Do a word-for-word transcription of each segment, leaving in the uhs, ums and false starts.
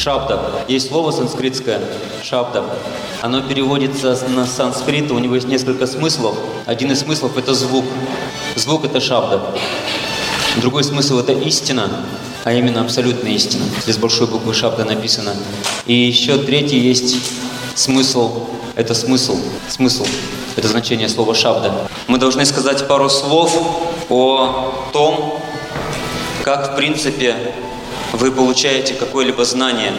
шабда. Есть слово санскритское шабда. Оно переводится на санскрит, у него есть несколько смыслов. Один из смыслов – это звук. Звук – это шабда. Другой смысл – это истина, а именно абсолютная истина. Здесь большой буквы шабда написано. И еще третий есть смысл. Это смысл. Смысл. Это значение слова шабда. Мы должны сказать пару слов о том, как в принципе вы получаете какое-либо знание,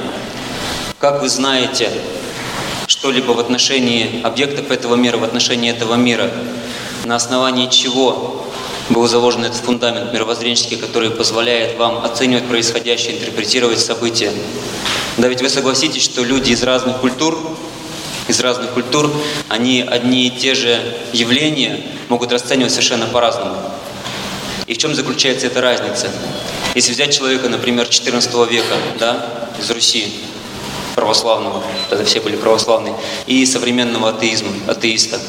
как вы знаете что-либо в отношении объектов этого мира, в отношении этого мира, на основании чего был заложен этот фундамент мировоззренческий, который позволяет вам оценивать происходящее, интерпретировать события. Да ведь вы согласитесь, что люди из разных культур, из разных культур, они одни и те же явления могут расценивать совершенно по-разному. И в чем заключается эта разница? Если взять человека, например, четырнадцатого века, да, из Руси, православного, тогда все были православные, и современного атеизма, атеиста,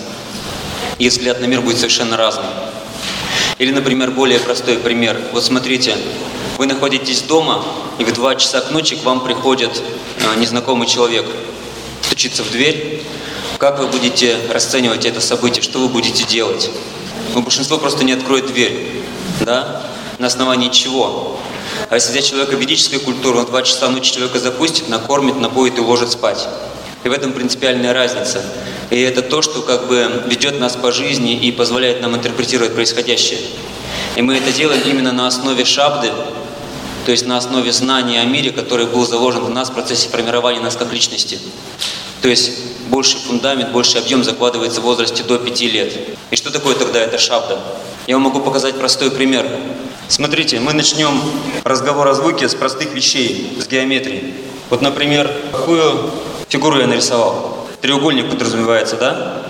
их взгляд на мир будет совершенно разным. Или, например, более простой пример. Вот смотрите, вы находитесь дома, и в два часа к ночи к вам приходит э, незнакомый человек, стучится в дверь. Как вы будете расценивать это событие? Что вы будете делать? Ну, большинство просто не откроет дверь. Да? На основании чего? А если взять человека ведической культуры, он в два часа ночи человека запустит, накормит, напоит и уложит спать. И в этом принципиальная разница. И это то, что как бы ведет нас по жизни и позволяет нам интерпретировать происходящее. И мы это делаем именно на основе шабды, то есть на основе знания о мире, который был заложен в нас в процессе формирования нас как личности. То есть больший фундамент, больший объем закладывается в возрасте до пяти лет. И что такое тогда эта шабда? Я вам могу показать простой пример. Смотрите, мы начнем разговор о звуке с простых вещей, с геометрии. Вот, например, какую фигуру я нарисовал? Треугольник подразумевается, да?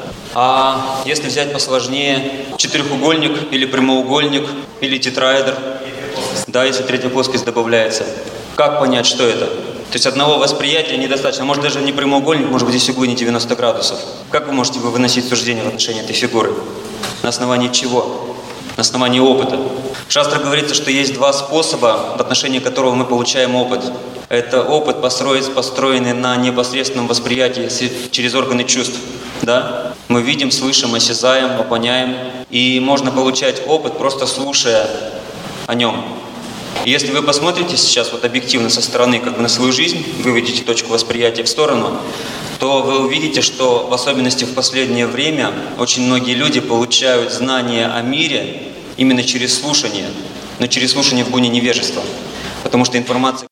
А если взять посложнее, четырехугольник или прямоугольник, или тетраэдр, да, если третья плоскость добавляется. Как понять, что это? То есть одного восприятия недостаточно. Может, даже не прямоугольник, может быть, здесь углы не девяносто градусов. Как вы можете выносить суждение в отношении этой фигуры? На основании чего? На основании опыта. В шастре говорится, что есть два способа, в отношении которого мы получаем опыт. Это опыт, построенный на непосредственном восприятии через органы чувств. Да? Мы видим, слышим, осязаем, опоняем. И можно получать опыт, просто слушая о нем. И если вы посмотрите сейчас вот объективно со стороны как бы на свою жизнь, выведете точку восприятия в сторону, то вы увидите, что в особенности в последнее время очень многие люди получают знания о мире именно через слушание, но через слушание в гуне невежества. Потому что информация,